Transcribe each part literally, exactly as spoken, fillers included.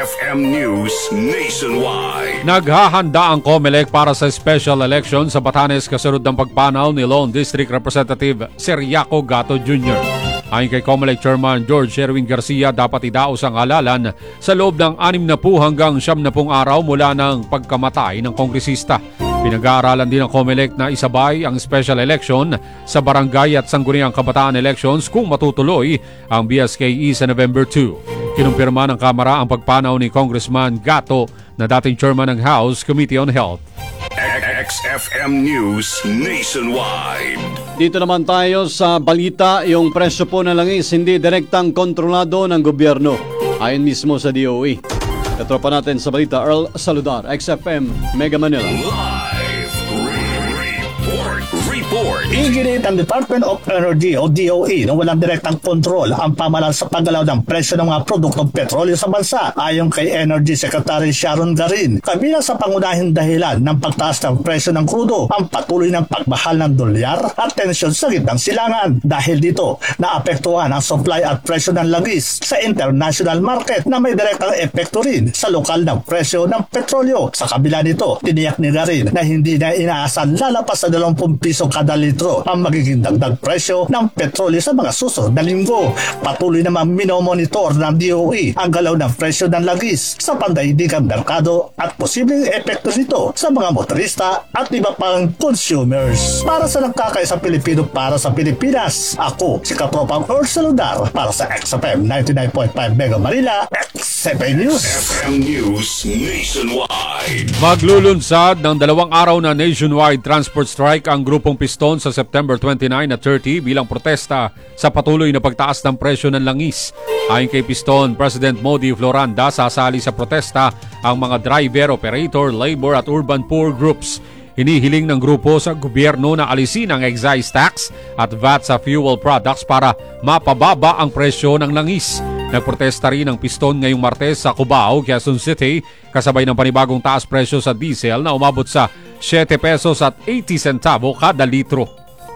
F M News Nationwide. Naghahanda ang COMELEC para sa special election sa Batanes kasunod ng pagpanaw ni Lone District Representative Ceriaco Gatto Junior Ayon kay COMELEC Chairman George Sherwin Garcia, dapat idaos ang halalan sa loob ng anim na po hanggang siyam na pong araw mula ng pagkamatay ng kongresista. Pinag-aaralan din ng COMELEC na isabay ang special election sa barangay at sangguniang kabataan elections kung matutuloy ang B S K E sa November two. Kinumpirma ng Kamara ang pagpanaw ni Congressman Gatto na dating chairman ng House Committee on Health. X F M News Nationwide. Dito naman tayo sa balita, yung presyo po ng langis hindi direktang kontrolado ng gobyerno ayon mismo sa D O E. Katropa natin sa balita, Earl Saludar, X F M Mega Manila. Live report. Report. Iginit ang Department of Energy o D O E na walang direktang kontrol ang pamahalaan sa paggalaw ng presyo ng mga produktong petrolyo sa bansa. Ayon kay Energy Secretary Sharon Garin, kabilang sa pangunahing dahilan ng pagtaas ng presyo ng krudo ang patuloy ng pagmahal ng dolyar at tensyon sa gitnang silangan. Dahil dito, naapektuhan ang supply at presyo ng langis sa international market na may direktang epekto rin sa lokal ng presyo ng petrolyo. Sa kabila nito, tiniyak ni Garin na hindi na inaasahan lalapas sa dalawang piso kada litro ang magiging dagdag presyo ng petrolyo sa mga susunod na linggo. Patuloy naman minomonitor ng D O E ang galaw ng presyo ng langis sa pandaigdigang merkado at posibleng epekto nito sa mga motorista at iba pang consumers. Para sa nagkakaisa Pilipino para sa Pilipinas, ako si Katropang Earl Saludar para sa X F M ninety-nine point five Mega Manila, X F M News. F M News Nationwide. Maglulunsad ng dalawang araw na nationwide transport strike ang grupong Piston sa September twenty-nine at thirty bilang protesta sa patuloy na pagtaas ng presyo ng langis. Ayon kay Piston President Modi Floranda, sasali sa protesta ang mga driver, operator, labor at urban poor groups. Hinihiling ng grupo sa gobyerno na alisin ang excise tax at V A T sa fuel products para mapababa ang presyo ng langis. Nagprotesta rin ang Piston ngayong Martes sa Cubao, Quezon City, kasabay ng panibagong taas presyo sa diesel na umabot sa seven pesos at eighty centavo kada litro.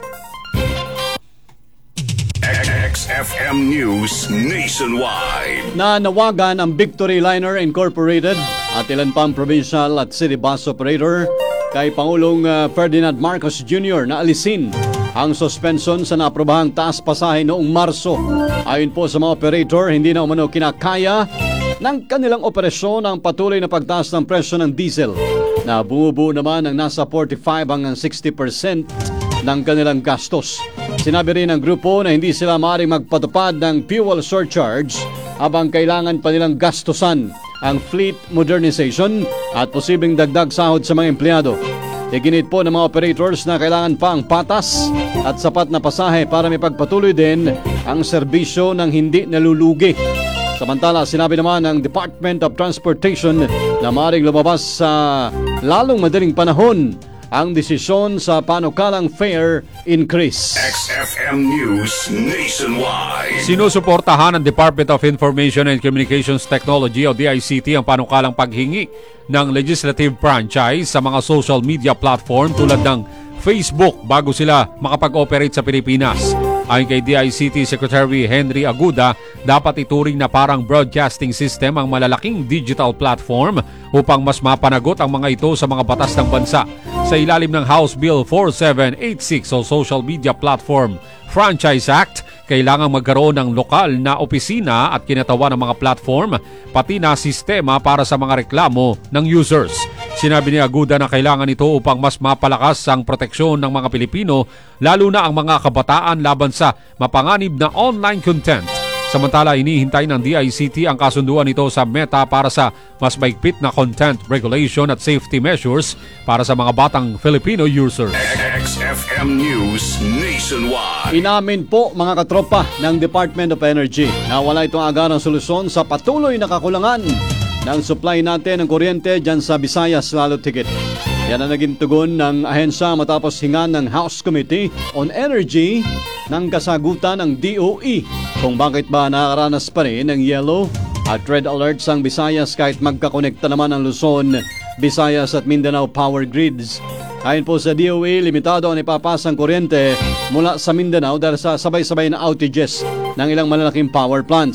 X F M News Nationwide. Nanawagan ang Victory Liner Incorporated at ilan pang provincial at city bus operator kay Pangulong Ferdinand Marcos Junior na alisin ang suspension sa naapruobahang taas pasahe noong Marso. Ayon po sa mga operator, hindi na umano kinakaya ng kanilang operasyon ang patuloy na pagtaas ng presyo ng diesel na bumubuo naman ng nasa forty-five hanggang sixty percent ng kanilang gastos. Sinabi rin ng grupo na hindi sila maaaring magpatupad ng fuel surcharge habang kailangan pa nilang gastusan ang fleet modernization at posibleng dagdag sahod sa mga empleyado. Iginit po ng mga operators na kailangan pa ang patas at sapat na pasahe para may pagpatuloy din ang serbisyo ng hindi nalulugi. Samantala, sinabi naman ng Department of Transportation na maaaring lumabas sa lalong madaling panahon ang desisyon sa panukalang fare increase. X F M News Nationwide. Sinusuportahan ng Department of Information and Communications Technology o D I C T ang panukalang paghingi ng legislative franchise sa mga social media platform tulad ng Facebook bago sila makapag-operate sa Pilipinas. Ayon kay D I C T Secretary Henry Aguda, dapat ituring na parang broadcasting system ang malalaking digital platform upang mas mapanagot ang mga ito sa mga batas ng bansa. Sa ilalim ng House Bill forty-seven eighty-six o Social Media Platform Franchise Act, kailangang magkaroon ng lokal na opisina at kinatawan ng mga platform, pati na sistema para sa mga reklamo ng users. Sinabi ni Aguda na kailangan ito upang mas mapalakas ang proteksyon ng mga Pilipino, lalo na ang mga kabataan laban sa mapanganib na online content. Samantala, inihintay ng D I C T ang kasunduan nito sa Meta para sa mas maigpit na content regulation at safety measures para sa mga batang Filipino users. X F M News Nationwide. Inamin po mga katropa ng Department of Energy na wala itong agarang solusyon sa patuloy na kakulangan ng supply natin ng kuryente dyan sa Visayas lalo tigit. Yan ang naging tugon ng ahensya matapos hingan ng House Committee on Energy ng kasagutan ng D O E kung bakit ba nakaranas pa rin ng yellow at red alerts ang Visayas kahit magkakonekta naman ang Luzon, Visayas at Mindanao power grids. Ayon po sa D O E, limitado ang ipapasang kuryente mula sa Mindanao dahil sa sabay-sabay na outages ng ilang malalaking power plants.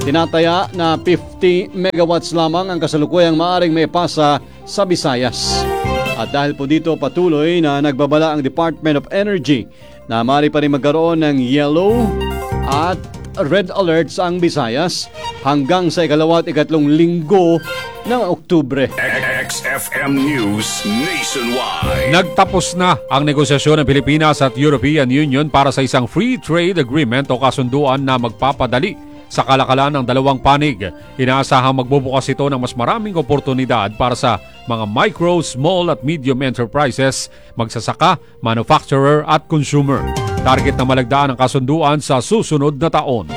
Tinataya na fifty megawatts lamang ang kasalukuyang maaaring maipasa sa Visayas. At dahil po dito patuloy na nagbabala ang Department of Energy na maaari pa rin magkaroon ng yellow at red alerts ang Visayas hanggang sa ikalawa at ikatlong linggo ng Oktubre. X F M News Nationwide. Nagtapos na ang negosasyon ng Pilipinas at European Union para sa isang free trade agreement o kasunduan na magpapadali sa kalakalan ng dalawang panig. Inaasahang magbubukas ito ng mas maraming oportunidad para sa mga micro, small at medium enterprises, magsasaka, manufacturer at consumer. Target na malagdaan ang kasunduan sa susunod na taon.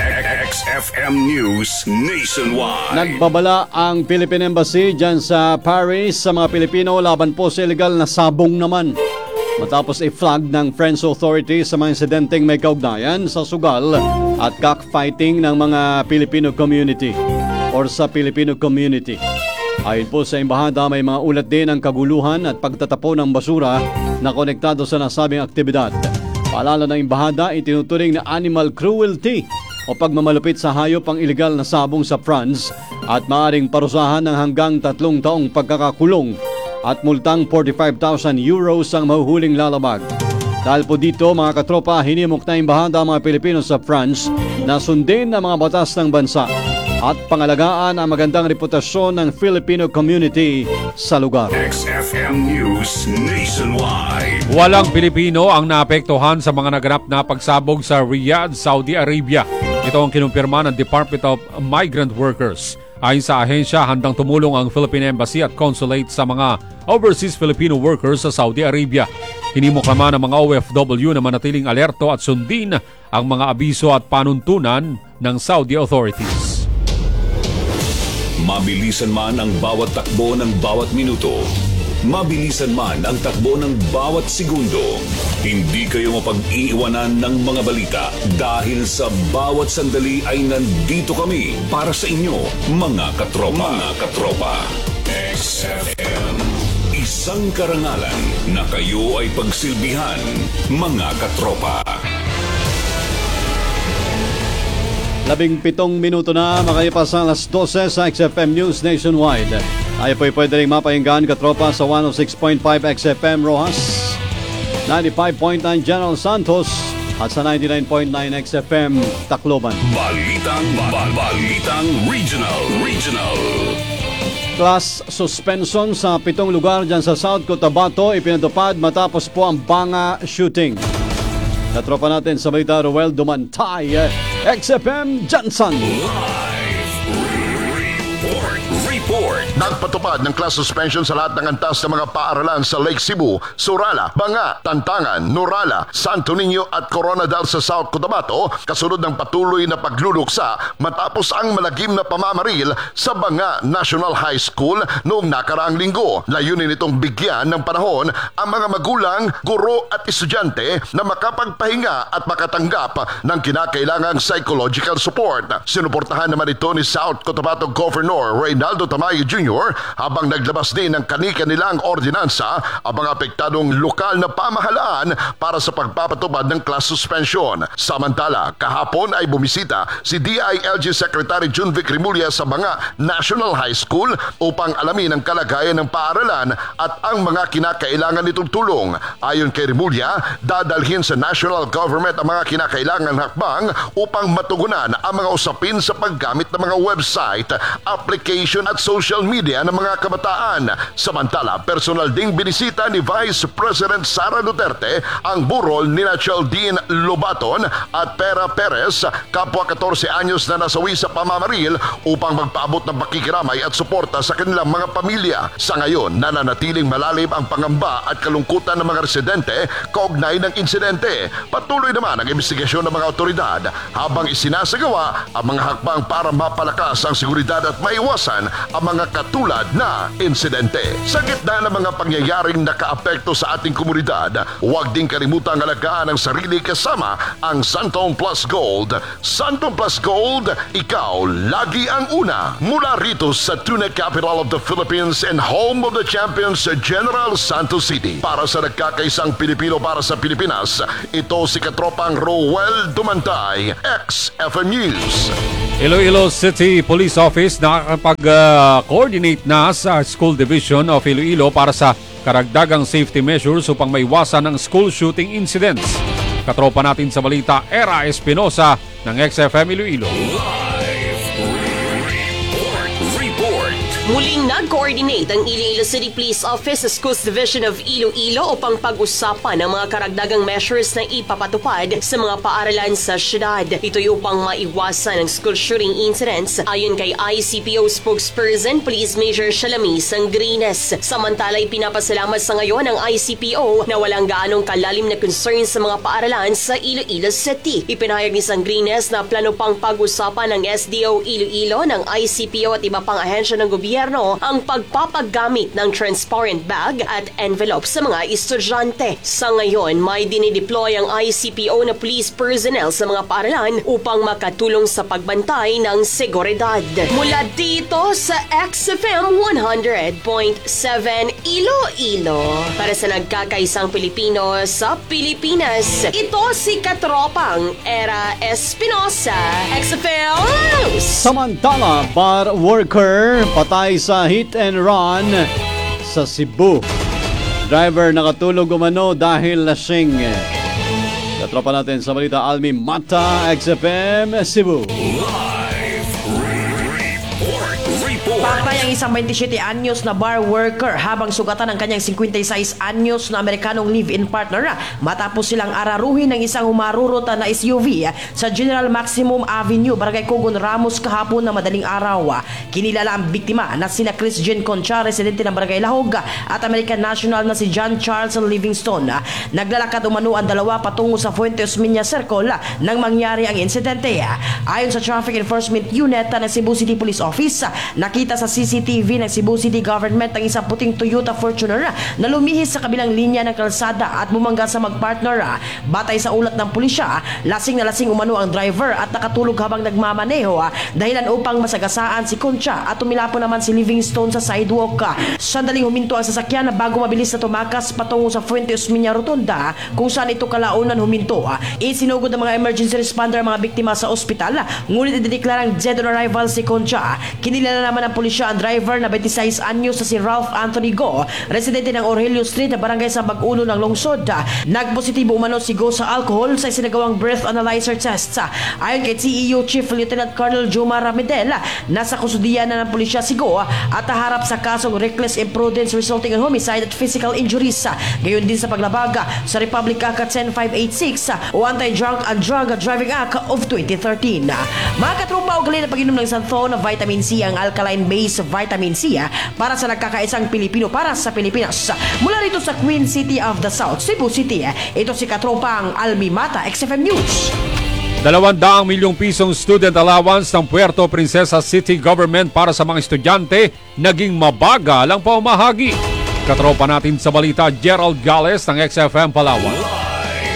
X F M News Nationwide. Nagbabala ang Philippine Embassy dyan sa Paris sa mga Pilipino laban po sa illegal na sabong naman. Matapos i-flag ng French authorities sa mga insidenteng may kaugnayan sa sugal at cockfighting ng mga Filipino community or sa Filipino community. Ayon po sa embahada, may mga ulat din ng kaguluhan at pagtatapo ng basura na konektado sa nasabing aktibidad. Paalala ng embahada, itinuturing na animal cruelty o pagmamalupit sa hayop ang illegal na sabong sa France at maaaring parusahan ng hanggang tatlong taong pagkakakulong at multang forty-five thousand euros ang mahuhuling lalabag. Dahil po dito mga katropa, hinimok na embahada ang mga Pilipino sa France na sundin ang mga batas ng bansa at pangalagaan ang magandang reputasyon ng Filipino community sa lugar. X F M News Nationwide. Walang Pilipino ang naapektuhan sa mga naganap na pagsabog sa Riyadh, Saudi Arabia. Ito ang kinumpirma ng Department of Migrant Workers. Ayon sa ahensya, handang tumulong ang Philippine Embassy at Consulate sa mga overseas Filipino workers sa Saudi Arabia. Hinimok naman ng mga O F W na manatiling alerto at sundin ang mga abiso at panuntunan ng Saudi authorities. Mabilisan man ang bawat takbo ng bawat minuto, mabilisan man ang takbo ng bawat segundo, hindi kayo mapag-iiwanan ng mga balita dahil sa bawat sandali ay nandito kami para sa inyo, mga katropa. Mga katropa. X F M. Isang karangalan na kayo ay pagsilbihan, mga katropa. Labing pitong minuto na, makalipas ang alas dose sa X F M News Nationwide. Tayo po'y pwede rin mapahinggan katropa sa one oh six point five X F M Rojas, ninety-five point nine General Santos at sa ninety-nine point nine X F M Tacloban. Balitang, bal- balitang regional, regional. Class suspension sa pitong lugar dyan sa South Cotabato ipinatupad matapos po ang banga shooting. Katropa natin sa balita, Roel Dumantay, X F M Johnson. Live report, report. Nagpatupad ng class suspension sa lahat ng antas ng mga paaralan sa Lake Cebu, Surala, Banga, Tantangan, Nurala, Santo Niño at Coronadal sa South Cotabato kasunod ng patuloy na pagluluksa matapos ang malagim na pamamaril sa Banga National High School noong nakaraang linggo. Layunin itong bigyan ng panahon ang mga magulang, guro at estudyante na makapagpahinga at makatanggap ng kinakailangang psychological support. Sinuportahan naman ito ni South Cotabato Governor Reynaldo Tamayo Junior habang naglabas din ng kani-kanilang ordinansa ang mga apektadong lokal na pamahalaan para sa pagpapatupad ng class suspension. Samantala, kahapon ay bumisita si D I L G Secretary Junvic Rimulya sa Banga National High School upang alamin ang kalagayan ng paaralan at ang mga kinakailangan nitong tulong. Ayon kay Rimulya, dadalhin sa national government ang mga kinakailangan hakbang upang matugunan ang mga usapin sa paggamit ng mga website, application at social media ng mga kabataan. Samantala, personal ding binisita ni Vice President Sara Duterte ang burol ni Geraldine Lobaton at Pera Perez, kapwa fourteen anyos na nasawi sa pamamaril, upang magpaabot ng pakikiramay at suporta sa kanilang mga pamilya. Sa ngayon, nananatiling malalim ang pangamba at kalungkutan ng mga residente kaugnay ng insidente. Patuloy naman ang investigasyon ng mga otoridad habang isinasagawa ang mga hakbang para mapalakas ang seguridad at maiwasan ang mga katulad na insidente. Sa gitna ng mga pangyayaring nakaapekto sa ating komunidad, huwag din kalimutang alagaan ang sarili kasama ang Santong Plus Gold. Santong Plus Gold, ikaw lagi ang una. Mula rito sa Tuna Capital of the Philippines and home of the champions, General Santos City. Para sa nagkakaisang Pilipino para sa Pilipinas, ito si katropang Roel Dumantay, X F M News. Iloilo City Police Office nakakapag-coordinate na sa School Division of Iloilo para sa karagdagang safety measures upang maiwasan ang school shooting incidents. Katropa natin sa balita, Era Espinosa ng X F M Iloilo. Muling nag-coordinate ang Iloilo City Police Office sa Schools Division of Iloilo upang pag-usapan ang mga karagdagang measures na ipapatupad sa mga paaralan sa syudad. Ito'y upang maiwasan ang school shooting incidents ayon kay I C P O spokesperson Police Major Shalamis Sangrines. Samantala, pinapasalamat sa ngayon ang I C P O na walang gaanong kalalim na concern sa mga paaralan sa Iloilo City. Ipinahayag ni Sangrines na plano pang pag-usapan ng S D O Iloilo, ng I C P O at iba pang ahensya ng gobyerno ang pagpapagamit ng transparent bag at envelope sa mga estudyante. Sa ngayon, may dinideploy ang I C P O na police personnel sa mga paaralan upang makatulong sa pagbantay ng seguridad. Mula dito sa X F M one hundred point seven Iloilo, para sa nagkakaisang Pilipino sa Pilipinas, ito si Katropang Era Espinosa, X F M News. Samantala, bar worker patay sa hit and run sa Cebu. Driver nakatulog umano dahil lasing. Katropa natin sa balita, Almi Mata, X F M Cebu. Patay ang isang twenty-seven anyos na bar worker habang sugatan ang kanyang fifty-six anyos na Amerikanong live-in partner matapos silang araruhin ng isang humarurot na S U V sa General Maximum Avenue, Barangay Cogon Ramos kahapon na madaling araw. Kinilala ang biktima na sina Chris Jean Concha, residente ng Barangay Lahog, at American national na si John Charles Livingston. Naglalakad umano ang dalawa patungo sa Fuentes Minya Circle nang mangyari ang insidente. Ayon sa Traffic Enforcement Unit ng Cebu City Police Office, nakita sa C C T V ng Cebu City Government ang isang puting Toyota Fortuner na lumihis sa kabilang linya ng kalsada at bumangga sa magpartner. Batay sa ulat ng pulisya, lasing na lasing umano ang driver at nakatulog habang nagmamaneho, dahilan upang masagasaan si Concha at tumilapo naman si Livingstone sa sidewalk. Sandaling huminto ang sasakyan bago mabilis na tumakas patungo sa Fuentes Minya Rotunda kung saan ito kalaunan huminto. Isinugod ng mga emergency responder ang mga biktima sa ospital, ngunit idineklarang dead on arrival si Concha. Kinilala naman ng pulisya ang driver na twenty-six anyos na si Ralph Anthony Go, residente ng Aurelio Street na barangay sa Bag-Uno ng Lungsod. Nagpositibo umano si Go sa alcohol sa isinagawang breath analyzer test. Ayon kay C E O Chief Lieutenant Colonel Joma Ramidel, nasa kusudian na ng pulisya si Go at haharap sa kasong reckless imprudence resulting in homicide at physical injuries. Gayon din sa paglabag sa Republic Act ten five eighty-six o Anti-Drunk and Drug Driving Act of twenty thirteen. Mga katropa, ugali na pag-inom ng Santhon na vitamin C, ang alkaline-based vitamin C para sa nagkakaisang Pilipino para sa Pilipinas. Mula rito sa Queen City of the South, Cebu City, ito si Katropang Almi Mata, X F M News. Dalawandaang milyong pisong student allowance ng Puerto Princesa City Government para sa mga estudyante naging mabagal ang pamahagi. Katropa natin sa balita, Gerald Gales ng X F M Palawan.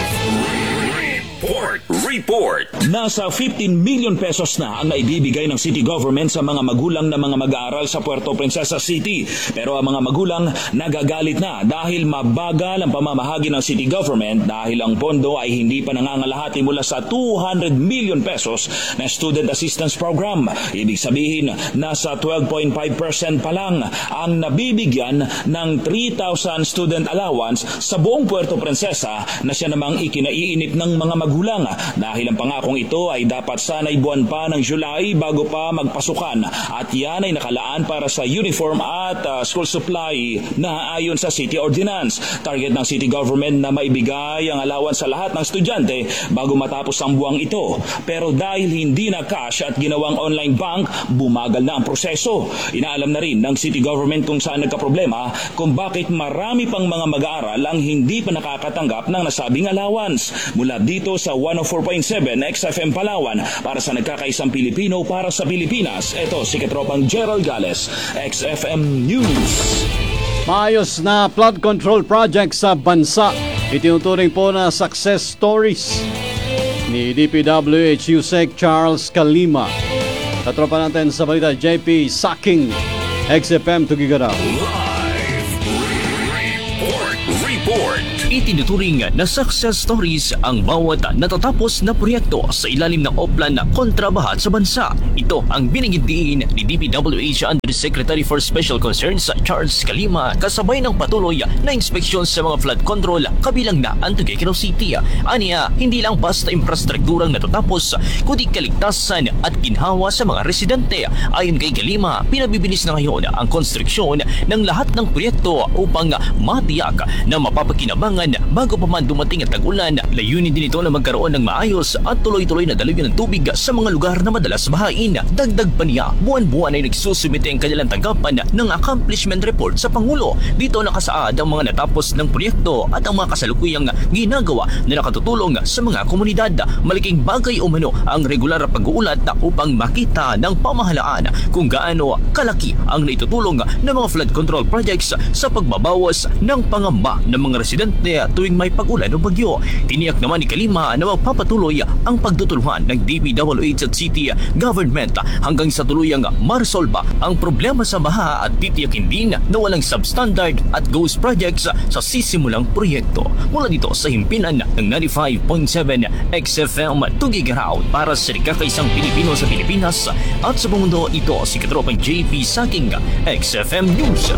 Report. Nasa fifteen million pesos na ang naibibigay ng city government sa mga magulang na mga mag-aaral sa Puerto Princesa City. Pero ang mga magulang nagagalit na dahil mabagal ang pamamahagi ng city government dahil ang pondo ay hindi pa nangangalahati mula sa two hundred million pesos na Student Assistance Program. Ibig sabihin, nasa twelve point five percent pa lang ang nabibigyan ng three thousand student allowance sa buong Puerto Princesa na siya namang ikinaiinip ng mga magulang. Dahil ang pangakong ito ay dapat sanay buwan pa ng July bago pa magpasukan at yan ay nakalaan para sa uniform at uh, school supply na ayon sa City Ordinance. Target ng City Government na maibigay ang allowance sa lahat ng estudyante bago matapos ang buwang ito. Pero dahil hindi na cash at ginawang online bank, bumagal na ang proseso. Inaalam na rin ng City Government kung saan nagkaproblema kung bakit marami pang mga mag-aaral ang hindi pa nakakatanggap ng nasabing allowance. Mula dito sa one oh four point seven X F M Palawan para sa nagkakaisang Pilipino para sa Pilipinas. Ito si Katropang Gerald Gales, X F M News. Maayos na flood control project sa bansa. Itinuturing po na success stories ni D P W H U S E C Charles Kalima. Katropa natin sa balita, J P Saking, X F M Tugigaraw. Live report. Report. Itinuturing na success stories ang bawat natatapos na proyekto sa ilalim ng Oplan na kontrabaha sa bansa. Ito ang binigyan ni D P W H Undersecretary for Special Concerns Charles Calima kasabay ng patuloy na inspeksyon sa mga flood control kabilang na ang Tuguegarao City. Aniya, hindi lang basta infrastrukturang natatapos kundi kaligtasan at ginhawa sa mga residente. Ayon kay Calima, pinabibilis na ngayon ang konstruksyon ng lahat ng proyekto upang matiyak na mapapakinabangan bago pa man dumating at tag-ulan. Layunin din ito na magkaroon ng maayos at tuloy-tuloy na daloy ng tubig sa mga lugar na madalas bahain. Dagdag pa niya, buwan-buwan ay nagsusumite ang kanilang tanggapan ng accomplishment report sa Pangulo. Dito nakasaad ang mga natapos ng proyekto at ang mga kasalukuyang ginagawa na nakatutulong sa mga komunidad. Malaking bagay umano ang regular na pag-uulat upang makita ng pamahalaan kung gaano kalaki ang naitutulong ng mga flood control projects sa pagbabawas ng pangamba ng mga residente tuwing may pag-ulan o bagyo. Tiniyak naman ni Calima na magpapatuloy ang pagtutulungan ng D P W H at city government hanggang sa tuluyang maresolba ang problema sa baha at titiyakin din na walang substandard at ghost projects sa sisimulang proyekto. Mula dito sa himpinan ng ninety-five point seven X F M Tuguegarao para sa ikakaisang Pilipino sa Pilipinas at sa buong mundo, ito si Katropang J P Saking, X F M News.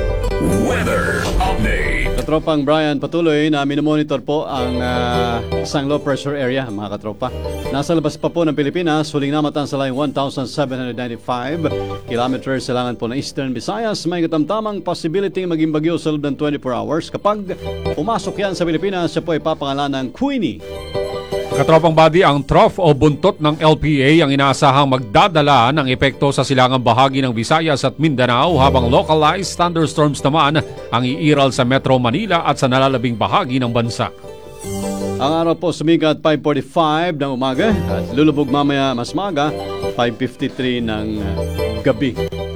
Weather update. Katropang Brian, patuloy na minomonitor po ang uh, isang low pressure area, mga katropa. Nasa labas pa po ng Pilipinas, huling namatan sa layong one thousand seven hundred ninety-five kilometers sa langan po ng Eastern Visayas. May katamtamang possibility maging bagyo sa loob ng twenty-four hours. Kapag pumasok yan sa Pilipinas, siya po ay papangalan ng Queenie. Katropang body, ang trough o buntot ng L P A ang inaasahang magdadala ng epekto sa silangang bahagi ng Visayas at Mindanao habang localized thunderstorms naman ang iiral sa Metro Manila at sa nalalabing bahagi ng bansa. Ang araw po sumikat five forty-five ng umaga at lulubog mamaya mas maga five fifty-three ng gabi.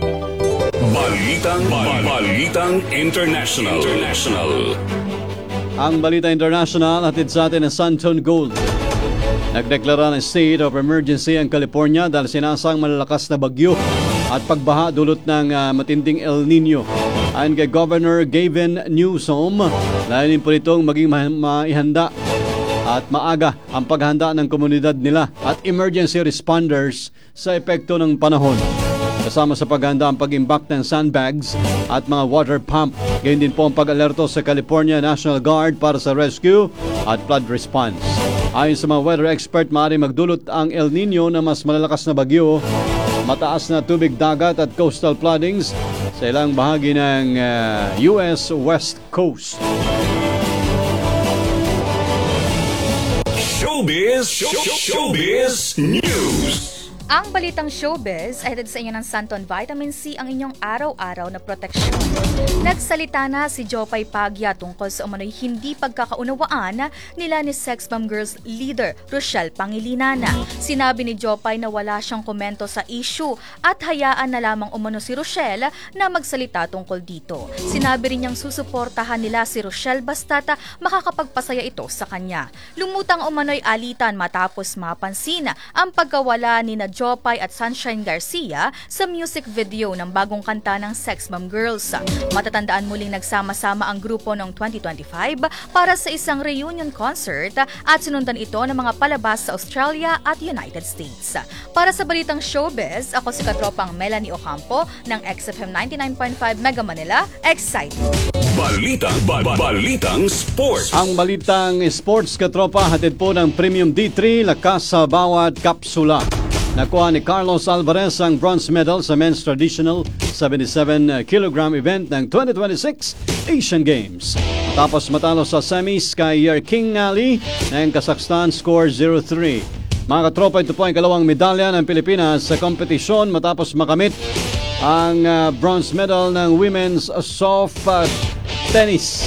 Balitang, bal- Balitang International. International. Ang Balita International hatid sa atin ng Santon Gold. Nagdeklara ng state of emergency ang California dahil sinasang malalakas na bagyo at pagbaha dulot ng uh, matinding El Nino. Ayon kay Governor Gavin Newsom, layunin po nitong maging ma- maihanda at maaga ang paghanda ng komunidad nila at emergency responders sa epekto ng panahon. Kasama sa paghanda ang pag-imbak ng sandbags at mga water pump. Gayun din po ang pag-alerto sa California National Guard para sa rescue at flood response. Ayon sa mga weather expert, maaaring magdulot ang El Nino na mas malalakas na bagyo, mataas na tubig dagat at coastal floodings sa ilang bahagi ng uh, U S West Coast. Showbiz, show, showbiz news. Ang balitang showbiz ay hatid sa inyo ng Santon Vitamin C, ang inyong araw-araw na proteksyon. Nagsalita na si Jopay Pagya tungkol sa umano'y hindi pagkakaunawaan nila ni Sex Bomb Girls leader Rochelle Pangilinan. Sinabi ni Jopay na wala siyang komento sa issue at hayaan na lamang umano si Rochelle na magsalita tungkol dito. Sinabi rin niyang susuportahan nila si Rochelle basta't makakapagpasaya ito sa kanya. Lumutang umano'y alitan matapos mapansin ang pagkawala ni na Jopay at Sunshine Garcia sa music video ng bagong kanta ng Sex Bomb Girls. Matatandaan muling nagsama-sama ang grupo noong twenty twenty-five para sa isang reunion concert at sinundan ito ng mga palabas sa Australia at United States. Para sa balitang showbiz, ako si Katropang Melanie Ocampo ng X F M ninety-nine point five Mega Manila. Excited! Balitang, ba- balitang sports. Ang balitang sports, katropa, hatid po ng Premium D three, lakas sa bawat kapsula. Nakuha ni Carlos Alvarez ang bronze medal sa men's traditional seventy-seven kilogram event ng twenty twenty-six Asian Games. Tapos matalo sa semis kay King Ali ng Kazakhstan, score zero three. Mga katropa, ito po ang kalawang medalya ng Pilipinas sa kompetisyon matapos makamit ang uh, bronze medal ng women's soft uh, tennis.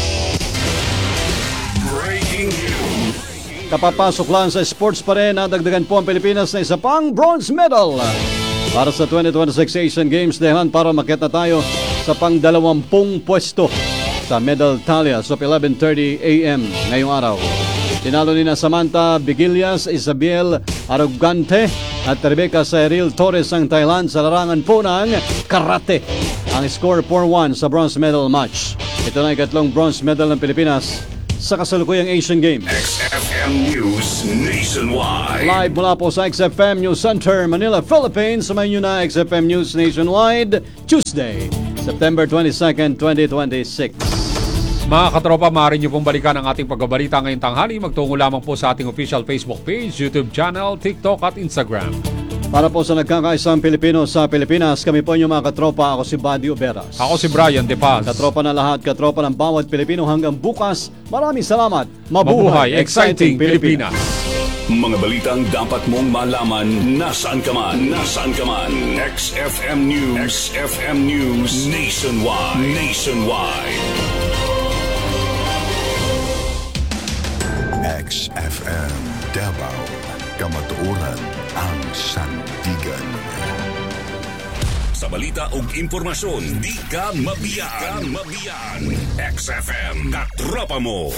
Breaking news. Kapapasok lang sa sports pa rin, nadagdagan po ang Pilipinas na isa pang bronze medal para sa twenty twenty-six Asian Games, dahilan para makita tayo sa pang dalawampung pwesto sa medal tally as of eleven thirty a m ngayong araw. Tinalo ni na Samantha Bigilias, Isabel Arrogante at Rebecca Cyril Torres ang Thailand sa larangan po ng karate. Ang score four one sa bronze medal match. Ito na ikatlong bronze medal ng Pilipinas sa kasalukuyang Asian Games. X F M News Nationwide. Live mula po sa X F M News Center, Manila, Philippines. Samayin nyo na X F M News Nationwide, Tuesday, September twenty-second, twenty twenty-six. Mga katropa, maaari nyo pong balikan ang ating pagbabalita ngayong tanghali. Magtungo lamang po sa ating official Facebook page, YouTube channel, TikTok at Instagram. Para po sa nagkakaisang Pilipino sa Pilipinas, kami po yung mga katropa. Ako si Buddy Oberas. Ako si Brian De Paz. Katropa na lahat, katropa ng bawat Pilipino hanggang bukas. Maraming salamat. Mabuhay, exciting Pilipinas. Mga balitang dapat mong malaman nasaan ka man. Nasaan ka man. X F M News. X F M News Nationwide. Nationwide. X F M Davao, kamatuoran ang sandigan. Sa balita ug impormasyon, di ka mabiyaan. Mabiyaan. X F M, katropa mo.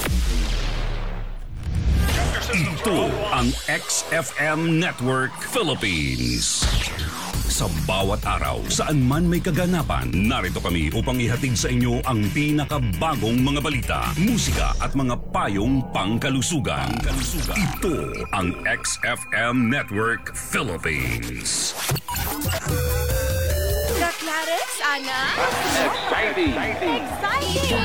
Ito ang X F M Network Philippines. Sa bawat araw, saan man may kaganapan, narito kami upang ihatid sa inyo ang pinakabagong mga balita, musika at mga payong pangkalusugan. Ito ang X F M Network Philippines. Clarence, Ana? Exciting. Exciting!